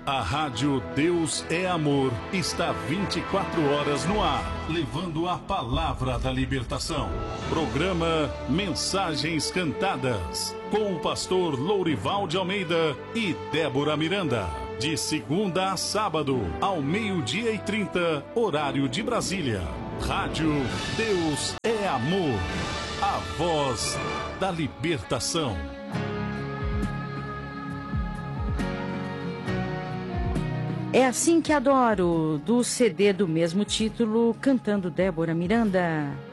A Rádio Deus é Amor está 24 horas no ar, levando a palavra da libertação. Programa Mensagens Cantadas, com o pastor Lourival de Almeida e Débora Miranda. De segunda a sábado, ao 12h30, horário de Brasília. Rádio Deus é Amor, a voz da libertação. É Assim Que Adoro, do CD do mesmo título, cantando Débora Miranda.